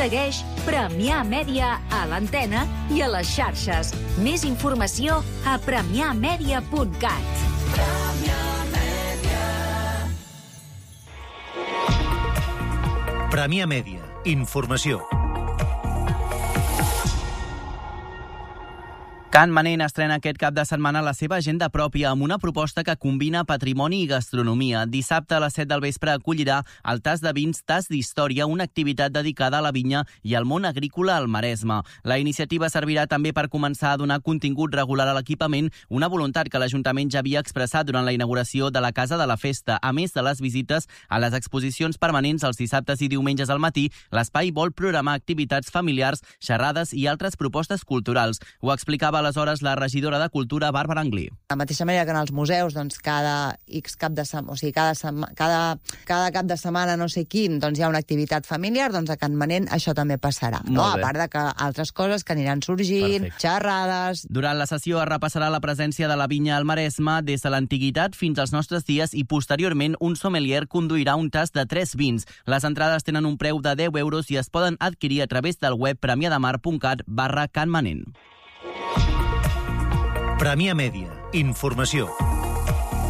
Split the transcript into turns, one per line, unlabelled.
Segueix Premià Mèdia a l'antena i a les xarxes. Més informació a premiamedia.cat.
Premià Mèdia. Informació.
Can Manent estrena aquest cap de setmana la seva agenda pròpia amb una proposta que combina patrimoni i gastronomia. Dissabte a les 7 del vespre acollirà el Tas de Vins, Tas d'Història, una activitat dedicada a la vinya i al món agrícola al Maresme. La iniciativa servirà també per començar a donar contingut regular a l'equipament, una voluntat que l'Ajuntament ja havia expressat durant la inauguració de la Casa de la Festa. A més de les visites a les exposicions permanents els dissabtes i diumenges al matí, l'espai vol programar activitats familiars, xerrades i altres propostes culturals. Ho explicava aleshores la regidora de Cultura, Bàrbara Anglí.
De la mateixa manera que en els museus, doncs, cada X cap de setmana, o sigui, cada cap de setmana no sé quin, doncs hi ha una activitat familiar, doncs a Can Manent això també passarà. No? A part de que altres coses que aniran sorgint, xerrades...
Durant la sessió es repassarà la presència de la vinya al Maresme des de l'antiguitat fins als nostres dies i posteriorment un sommelier conduirà un tas de 3 vins. Les entrades tenen un preu de 10 euros i es poden adquirir a través del web premiadamar.cat/Can Manent.
Premià Mèdia. Informació.